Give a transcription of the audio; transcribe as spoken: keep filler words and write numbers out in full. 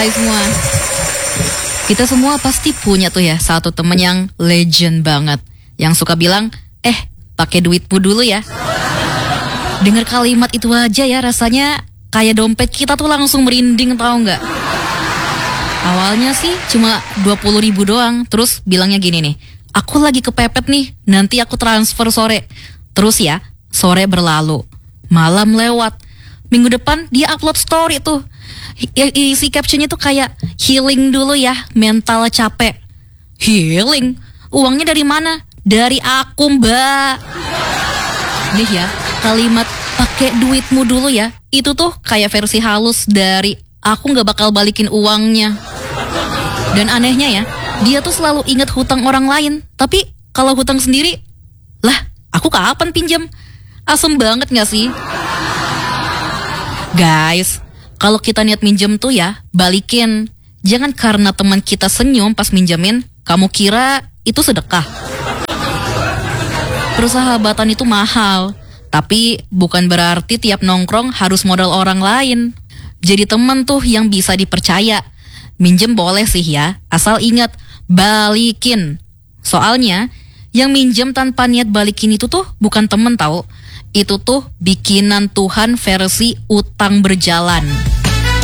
Hai semua. Kita semua pasti punya tuh ya satu temen yang legend banget, yang suka bilang, eh pakai duitmu dulu ya. Dengar kalimat itu aja ya rasanya kayak dompet kita tuh langsung merinding, tahu nggak? Awalnya sih cuma dua puluh ribu doang, terus bilangnya gini nih, aku lagi kepepet nih, nanti aku transfer sore. Terus ya, sore berlalu, malam lewat, minggu depan dia upload story tuh. Isi captionnya tuh kayak, healing dulu ya, mental capek. Healing? Uangnya dari mana? Dari aku, mbak. Nih ya, kalimat pakai duitmu dulu ya, itu tuh kayak versi halus dari aku gak bakal balikin uangnya. Dan anehnya ya, dia tuh selalu ingat hutang orang lain, tapi kalau hutang sendiri, lah aku kapan pinjam? Asem banget gak sih? Guys, kalau kita niat minjem tuh ya, balikin. Jangan karena teman kita senyum pas minjemin, kamu kira itu sedekah. Persahabatan itu mahal, tapi bukan berarti tiap nongkrong harus modal orang lain. Jadi teman tuh yang bisa dipercaya. Minjem boleh sih ya, asal ingat, balikin. Soalnya, yang minjem tanpa niat balikin itu tuh bukan temen tahu. Itu tuh bikinan Tuhan versi utang berjalan.